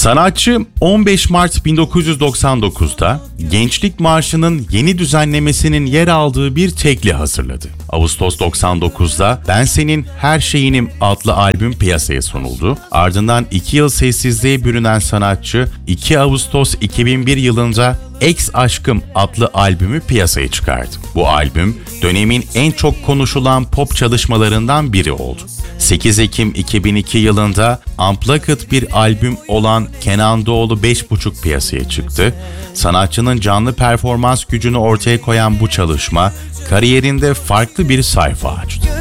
Sanatçı 15 Mart 1999'da Gençlik Marşı'nın yeni düzenlemesinin yer aldığı bir tekli hazırladı. Ağustos 99'da Ben Senin Her Şeyinim adlı albüm piyasaya sunuldu. Ardından 2 yıl sessizliğe bürünen sanatçı 2 Ağustos 2001 yılında Ex Aşkım adlı albümü piyasaya çıkardı. Bu albüm dönemin en çok konuşulan pop çalışmalarından biri oldu. 8 Ekim 2002 yılında Unplugged bir albüm olan Kenan Doğulu 5.5 piyasaya çıktı. Sanatçının canlı performans gücünü ortaya koyan bu çalışma kariyerinde farklı bir sayfa açtı.